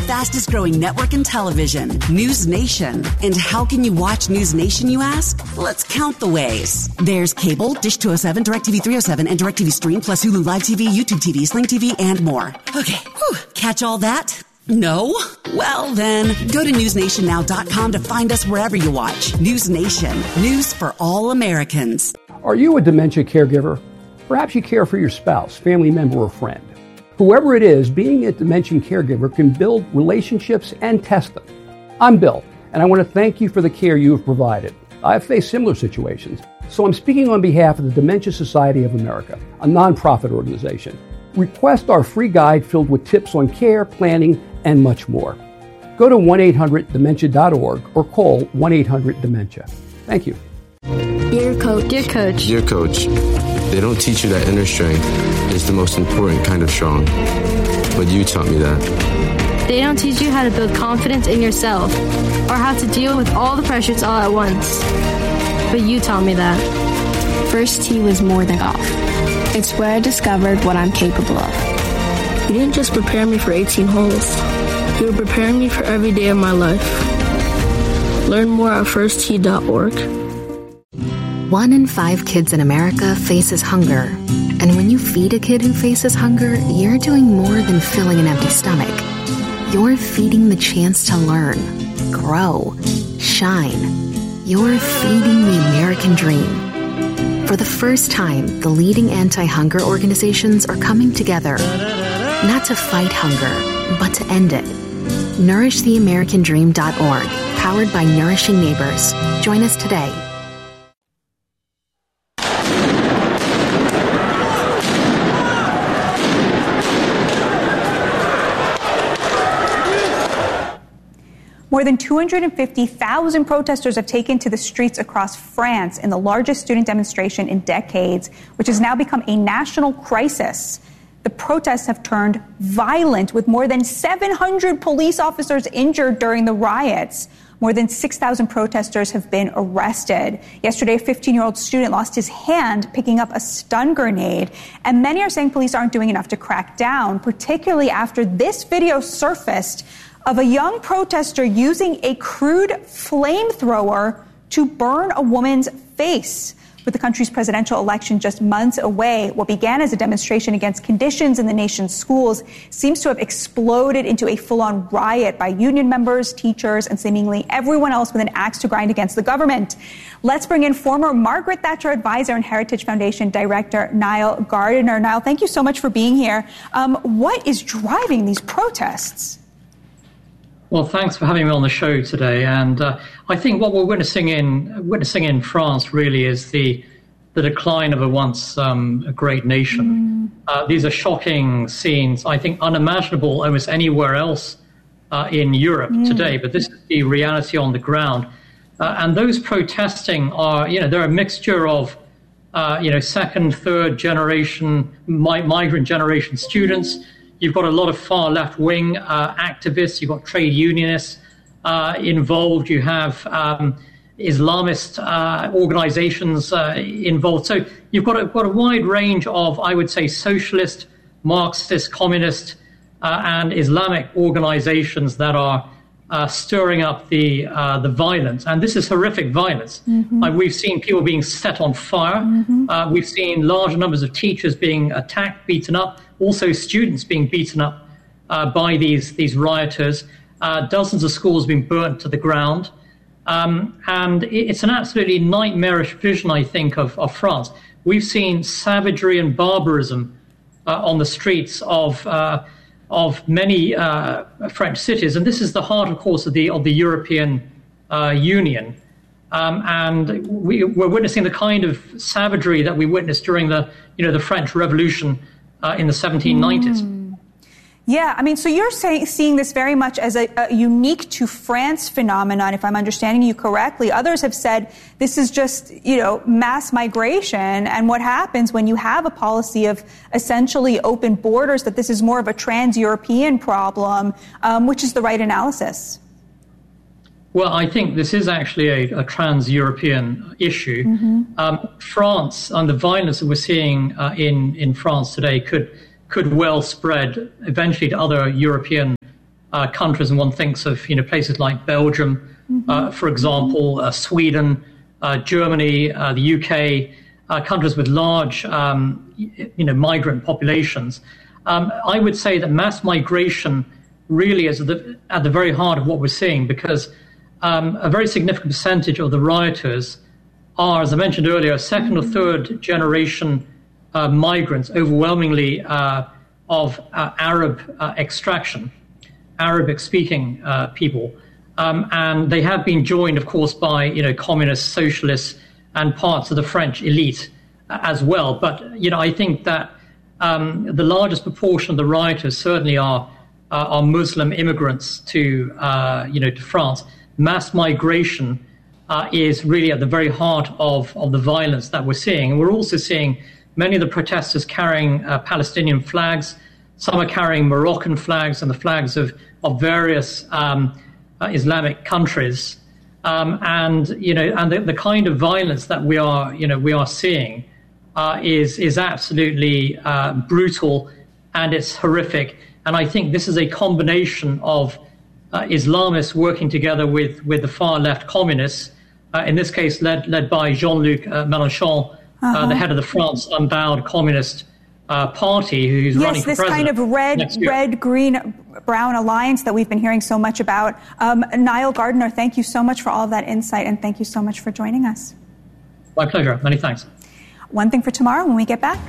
fastest growing network in television, News Nation. And how can you watch News Nation, you ask? Let's count the ways. There's cable, Dish 207, DirecTV 307, and DirecTV Stream, plus Hulu Live TV, YouTube TV, Sling TV, and more. Okay, catch all that? No? Well then, go to newsnationnow.com to find us wherever you watch. News Nation. News for all Americans. Are you a dementia caregiver? Perhaps you care for your spouse, family member, or friend. Whoever it is, being a dementia caregiver can build relationships and test them. I'm Bill, and I want to thank you for the care you have provided. I've faced similar situations, so I'm speaking on behalf of the Dementia Society of America, a nonprofit organization. Request our free guide filled with tips on care, planning, and much more. Go to 1-800-DEMENTIA.org or call 1-800-DEMENTIA. Thank you. Dear Coach. Dear Coach. Dear Coach, they don't teach you that inner strength is the most important kind of strong, but you taught me that. They don't teach you how to build confidence in yourself or how to deal with all the pressures all at once, but you taught me that. First tee was more than golf. It's where I discovered what I'm capable of. You didn't just prepare me for 18 holes. You were preparing me for every day of my life. Learn more at firsttee.org. 1 in 5 kids in America faces hunger. And when you feed a kid who faces hunger, you're doing more than filling an empty stomach. You're feeding the chance to learn, grow, shine. You're feeding the American dream. For the first time, the leading anti-hunger organizations are coming together, not to fight hunger, but to end it. NourishTheAmericanDream.org, powered by Nourishing Neighbors. Join us today. More than 250,000 protesters have taken to the streets across France in the largest student demonstration in decades, which has now become a national crisis. The protests have turned violent, with more than 700 police officers injured during the riots. More than 6,000 protesters have been arrested. Yesterday, a 15-year-old student lost his hand picking up a stun grenade. And many are saying police aren't doing enough to crack down, particularly after this video surfaced of a young protester using a crude flamethrower to burn a woman's face. With the country's presidential election just months away, what began as a demonstration against conditions in the nation's schools seems to have exploded into a full-on riot by union members, teachers, and seemingly everyone else with an axe to grind against the government. Let's bring in former Margaret Thatcher advisor and Heritage Foundation director Niall Gardiner. Niall, thank you so much for being here. What is driving these protests? Well, thanks for having me on the show today. And I think what we're witnessing in France really is the decline of a once a great nation. These are shocking scenes, I think unimaginable almost anywhere else in Europe today. But this is the reality on the ground. And those protesting are, they're a mixture of, second, third generation, migrant generation students. You've got a lot of far left-wing activists. You've got trade unionists involved. You have Islamist organizations involved. So you've got a wide range of, I would say, socialist, Marxist, communist, and Islamic organizations that are stirring up the violence. And this is horrific violence. We've seen people being set on fire. We've seen large numbers of teachers being attacked, beaten up. Also students being beaten up by these rioters. Dozens of schools being burnt to the ground. And it's an absolutely nightmarish vision, I think, of France. We've seen savagery and barbarism on the streets of many French cities. And this is the heart, of course, of the European Union. And we're witnessing the kind of savagery that we witnessed during the French Revolution in the 1790s. Yeah, I mean, so you're seeing this very much as a unique to France phenomenon, if I'm understanding you correctly. Others have said this is just, mass migration, and what happens when you have a policy of essentially open borders, that this is more of a trans-European problem, which is the right analysis. Well, I think this is actually a trans-European issue. France, and the violence that we're seeing in France today could well spread eventually to other European countries, and one thinks of places like Belgium, for example, Sweden, Germany, the UK, countries with large migrant populations. I would say that mass migration really is at the very heart of what we're seeing, because a very significant percentage of the rioters are, as I mentioned earlier, second or third generation migrants, overwhelmingly of Arab extraction, Arabic-speaking people. And they have been joined, of course, by communists, socialists, and parts of the French elite as well. But I think that the largest proportion of the rioters certainly are Muslim immigrants to France. Mass migration is really at the very heart of the violence that we're seeing. And we're also seeing many of the protesters carrying Palestinian flags. Some are carrying Moroccan flags and the flags of various Islamic countries. And the kind of violence that we are seeing is absolutely brutal, and it's horrific. And I think this is a combination of Islamists working together with the far left communists, in this case led by Jean-Luc Mélenchon, the head of the France Unbowed Communist Party, who's running for president. Yes, this kind of red, green, brown alliance that we've been hearing so much about. Niall Gardiner, thank you so much for all of that insight, and thank you so much for joining us. My pleasure. Many thanks. One thing for tomorrow when we get back.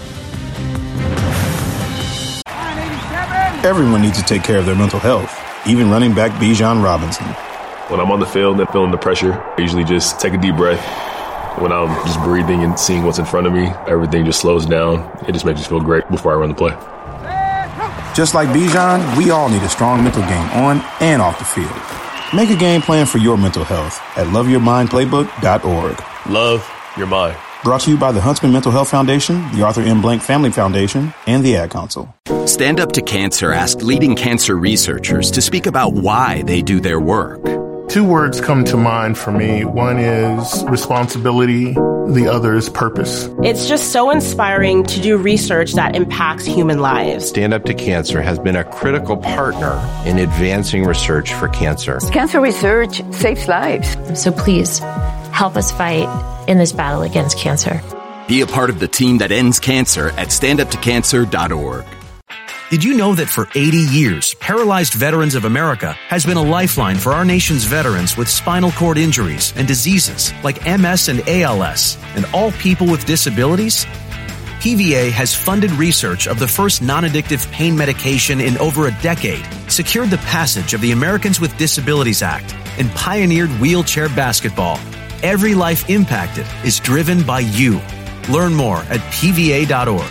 Everyone needs to take care of their mental health, even running back Bijan Robinson. When I'm on the field and feeling the pressure, I usually just take a deep breath. When I'm just breathing and seeing what's in front of me, everything just slows down. It just makes me feel great before I run the play. Just like Bijan, we all need a strong mental game on and off the field. Make a game plan for your mental health at loveyourmindplaybook.org. Love your mind. Brought to you by the Huntsman Mental Health Foundation, the Arthur M. Blank Family Foundation, and the Ad Council. Stand Up to Cancer asked leading cancer researchers to speak about why they do their work. Two words come to mind for me. One is responsibility. The other is purpose. It's just so inspiring to do research that impacts human lives. Stand Up to Cancer has been a critical partner in advancing research for cancer. Cancer research saves lives. So please, help us fight in this battle against cancer. Be a part of the team that ends cancer at standuptocancer.org. Did you know that for 80 years, Paralyzed Veterans of America has been a lifeline for our nation's veterans with spinal cord injuries and diseases like MS and ALS, and all people with disabilities? PVA has funded research of the first non-addictive pain medication in over a decade, secured the passage of the Americans with Disabilities Act, and pioneered wheelchair basketball. Every life impacted is driven by you. Learn more at pva.org.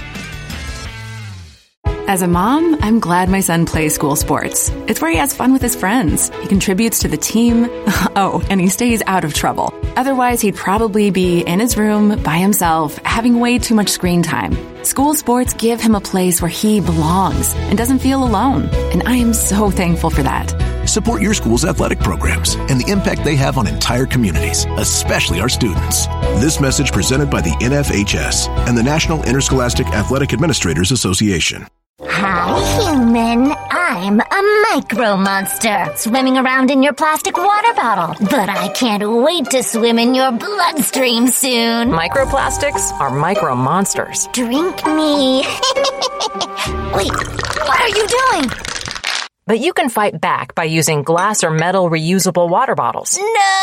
As a mom, I'm glad my son plays school sports. It's where he has fun with his friends. He contributes to the team. Oh, and he stays out of trouble. Otherwise, he'd probably be in his room by himself, having way too much screen time. School sports give him a place where he belongs and doesn't feel alone. And I am so thankful for that. Support your school's athletic programs and the impact they have on entire communities, especially our students. This message presented by the NFHS and the National Interscholastic Athletic Administrators Association. Hi, human. I'm a micro monster swimming around in your plastic water bottle. But I can't wait to swim in your bloodstream soon. Microplastics are micro monsters. Drink me. Wait, what are you doing? But you can fight back by using glass or metal reusable water bottles.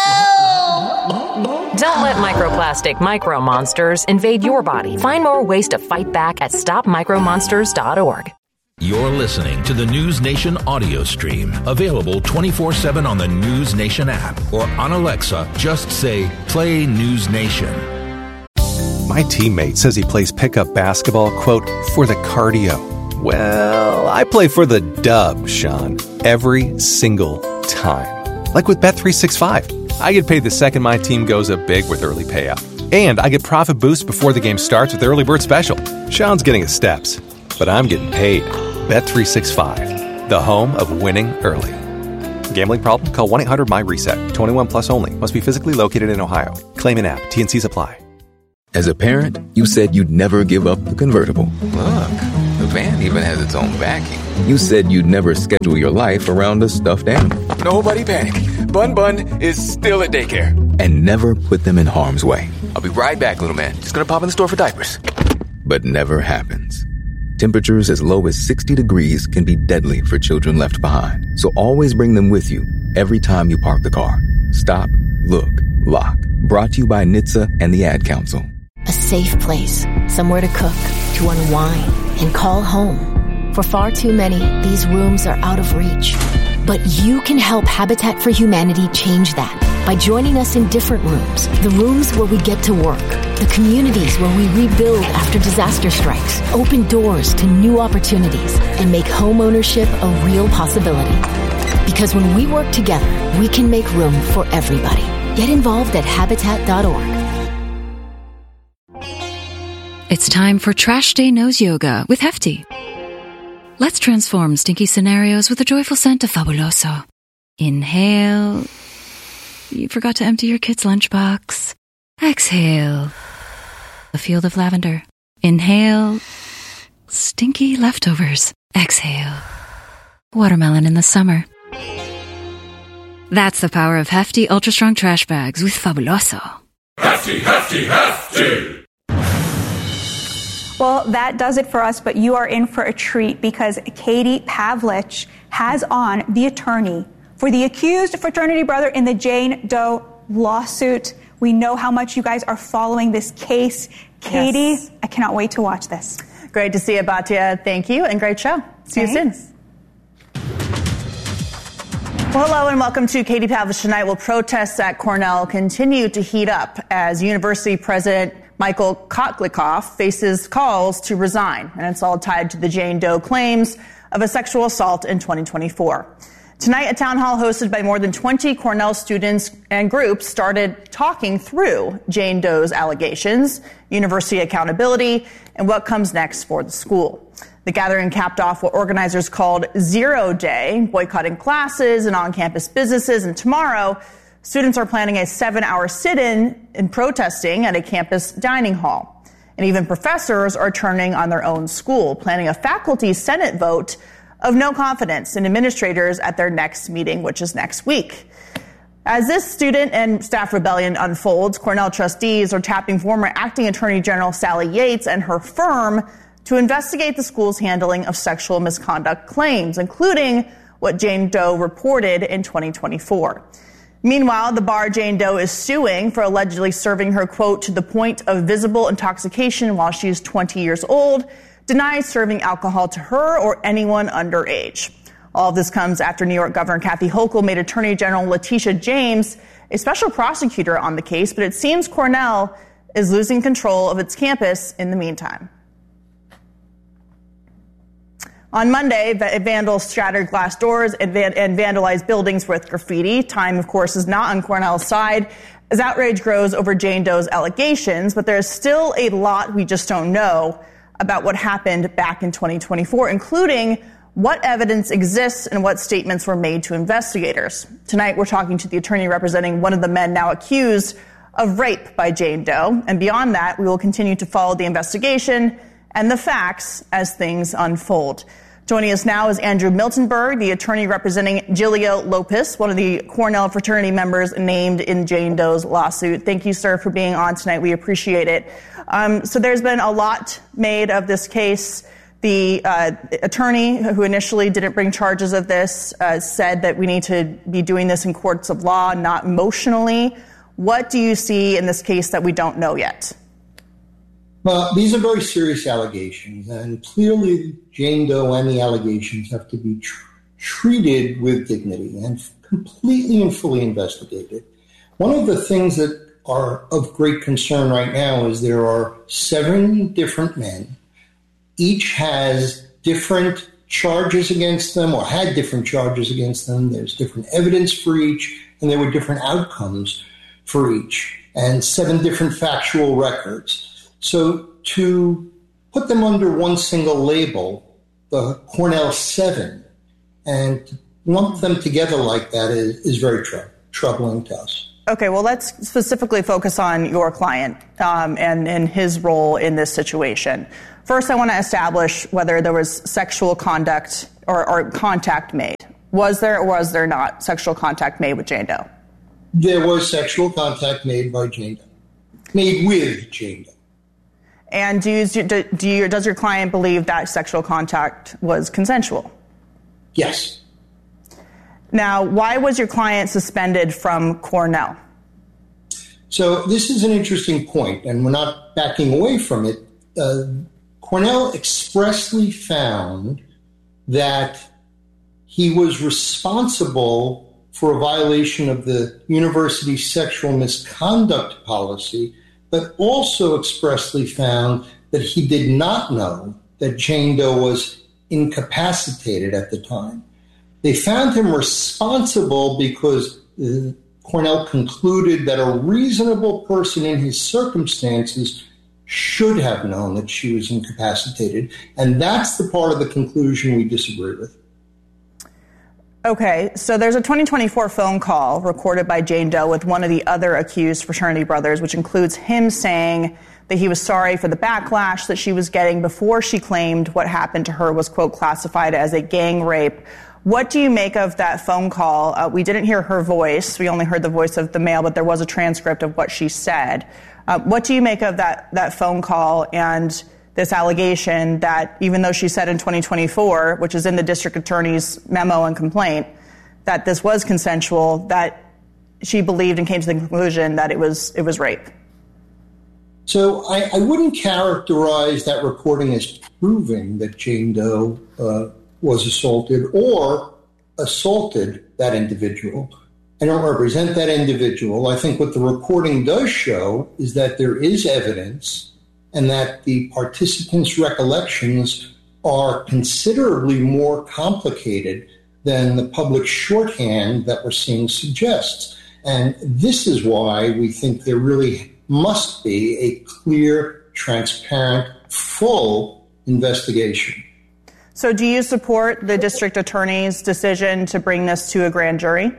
No! Don't let microplastic micro monsters invade your body. Find more ways to fight back at stopmicromonsters.org. You're listening to the News Nation audio stream, available 24/7 on the News Nation app or on Alexa. Just say, play News Nation. My teammate says he plays pickup basketball, quote, for the cardio. Well, I play for the dub, Sean, every single time. Like with Bet365. I get paid the second my team goes up big with early payout. And I get profit boost before the game starts with the early bird special. Sean's getting his steps, but I'm getting paid. Bet365, the home of winning early. Gambling problem? Call 1-800-MY-RESET. 21 plus only. Must be physically located in Ohio. Claim in app. T&Cs apply. As a parent, you said you'd never give up the convertible. Look, the van even has its own vacuum. You said you'd never schedule your life around a stuffed animal. Nobody panic. Bun Bun is still at daycare. And never put them in harm's way. I'll be right back, little man. Just gonna pop in the store for diapers. But never happens. Temperatures as low as 60 degrees can be deadly for children left behind. So always bring them with you every time you park the car. Stop, look, lock. Brought to you by NHTSA and the Ad Council. A safe place, somewhere to cook, to unwind, and call home. For far too many, these rooms are out of reach. But you can help Habitat for Humanity change that by joining us in different rooms. The rooms where we get to work. The communities where we rebuild after disaster strikes. Open doors to new opportunities and make home ownership a real possibility. Because when we work together, we can make room for everybody. Get involved at Habitat.org. It's time for Trash Day Nose Yoga with Hefty. Let's transform stinky scenarios with a joyful scent of Fabuloso. Inhale. You forgot to empty your kid's lunchbox. Exhale. A field of lavender. Inhale. Stinky leftovers. Exhale. Watermelon in the summer. That's the power of Hefty Ultra Strong Trash Bags with Fabuloso. Hefty, hefty, hefty! Well, that does it for us, but you are in for a treat because Katie Pavlich has on the attorney for the accused fraternity brother in the Jane Doe lawsuit. We know how much you guys are following this case. Katie, yes. I cannot wait to watch this. Great to see you, Batya. Thank you, and great show. See you soon. Well, hello and welcome to Katie Pavlich Tonight. Well, protests at Cornell continue to heat up as University President Michael Kotlikoff faces calls to resign, and it's all tied to the Jane Doe claims of a sexual assault in 2024. Tonight, a town hall hosted by more than 20 Cornell students and groups started talking through Jane Doe's allegations, university accountability, and what comes next for the school. The gathering capped off what organizers called Zero Day, boycotting classes and on-campus businesses, and tomorrow, students are planning a 7-hour sit-in and protesting at a campus dining hall. And even professors are turning on their own school, planning a faculty senate vote of no confidence in administrators at their next meeting, which is next week. As this student and staff rebellion unfolds, Cornell trustees are tapping former acting Attorney General Sally Yates and her firm to investigate the school's handling of sexual misconduct claims, including what Jane Doe reported in 2024. Meanwhile, the bar Jane Doe is suing for allegedly serving her, quote, to the point of visible intoxication while she is 20 years old, denies serving alcohol to her or anyone underage. All of this comes after New York Governor Kathy Hochul made Attorney General Letitia James a special prosecutor on the case, but it seems Cornell is losing control of its campus in the meantime. On Monday, vandals shattered glass doors and vandalized buildings with graffiti. Time, of course, is not on Cornell's side as outrage grows over Jane Doe's allegations, but there's still a lot we just don't know about what happened back in 2024, including what evidence exists and what statements were made to investigators. Tonight, we're talking to the attorney representing one of the men now accused of rape by Jane Doe. And beyond that, we will continue to follow the investigation and the facts as things unfold. Joining us now is Andrew Miltenberg, the attorney representing Gilio Lopez, one of the Cornell fraternity members named in Jane Doe's lawsuit. Thank you, sir, for being on tonight. We appreciate it. So there's been a lot made of this case. The attorney who initially didn't bring charges of this said that we need to be doing this in courts of law, not emotionally. What do you see in this case that we don't know yet? Well, these are very serious allegations, and clearly Jane Doe and the allegations have to be treated with dignity and completely and fully investigated. One of the things that are of great concern right now is there are 7 different men. Each has different charges against them or had different charges against them. There's different evidence for each, and there were different outcomes for each, and 7 different factual records. So to put them under one single label, the Cornell 7, and lump them together like that is very troubling to us. Okay, well, let's specifically focus on your client and his role in this situation. First, I want to establish whether there was sexual conduct or contact made. Was there or was there not sexual contact made with Jane Doe? There was sexual contact made by Jane Doe, made with Jane Doe. And does your client believe that sexual contact was consensual? Yes. Now, why was your client suspended from Cornell? So this is an interesting point, and we're not backing away from it. Cornell expressly found that he was responsible for a violation of the university's sexual misconduct policy, but also expressly found that he did not know that Jane Doe was incapacitated at the time. They found him responsible because Cornell concluded that a reasonable person in his circumstances should have known that she was incapacitated. And that's the part of the conclusion we disagree with. Okay, so there's a 2024 phone call recorded by Jane Doe with one of the other accused fraternity brothers, which includes him saying that he was sorry for the backlash that she was getting before she claimed what happened to her was, quote, classified as a gang rape. What do you make of that phone call? We didn't hear her voice. We only heard the voice of the male, but there was a transcript of what she said. What do you make of that phone call and this allegation that even though she said in 2024, which is in the district attorney's memo and complaint, that this was consensual, that she believed and came to the conclusion that it was rape? So I wouldn't characterize that recording as proving that Jane Doe was assaulted or assaulted that individual. I don't represent that individual. I think what the recording does show is that there is evidence and that the participants' recollections are considerably more complicated than the public shorthand that we're seeing suggests. And this is why we think there really must be a clear, transparent, full investigation. So do you support the district attorney's decision to bring this to a grand jury?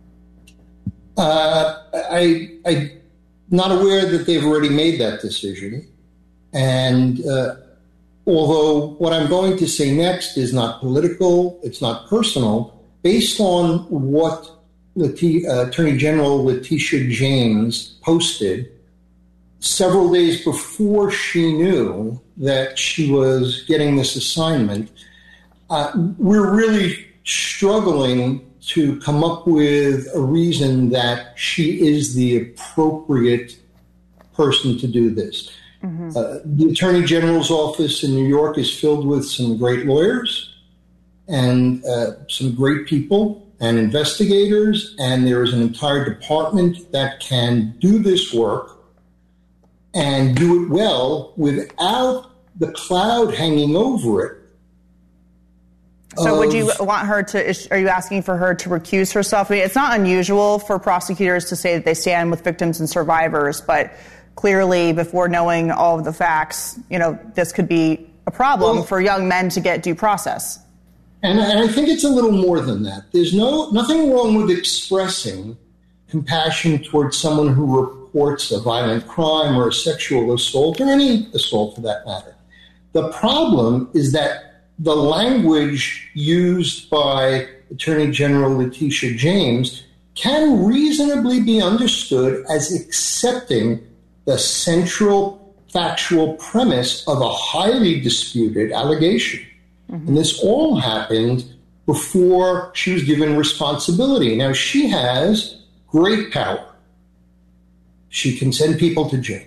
I'm not aware that they've already made that decision. And although what I'm going to say next is not political, it's not personal, based on what Attorney General Letitia James posted several days before she knew that she was getting this assignment, we're really struggling to come up with a reason that she is the appropriate person to do this. Mm-hmm. The Attorney General's office in New York is filled with some great lawyers and some great people and investigators, and there is an entire department that can do this work and do it well without the cloud hanging over it. So would you want her to, are you asking for her to recuse herself? I mean, it's not unusual for prosecutors to say that they stand with victims and survivors, but clearly before knowing all of the facts, this could be a problem for young men to get due process. And I think it's a little more than that. There's nothing wrong with expressing compassion towards someone who reports a violent crime or a sexual assault, or any assault for that matter. The problem is that the language used by Attorney General Letitia James can reasonably be understood as accepting the central factual premise of a highly disputed allegation. Mm-hmm. And this all happened before she was given responsibility. Now, she has great power. She can send people to jail.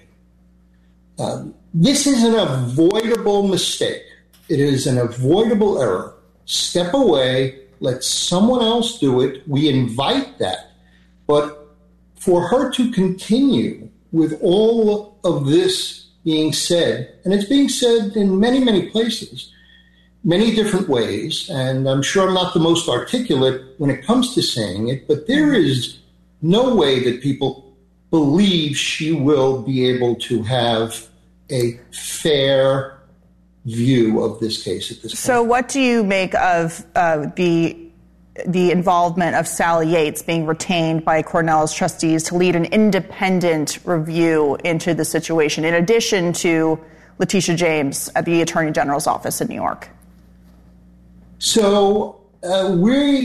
This is an avoidable mistake. It is an avoidable error. Step away, let someone else do it. We invite that. But for her to continue with all of this being said, and it's being said in many, many places, many different ways, and I'm sure I'm not the most articulate when it comes to saying it, but there is no way that people believe she will be able to have a fair view of this case at this point. So what do you make of the the involvement of Sally Yates being retained by Cornell's trustees to lead an independent review into the situation, in addition to Letitia James at the Attorney General's office in New York. So we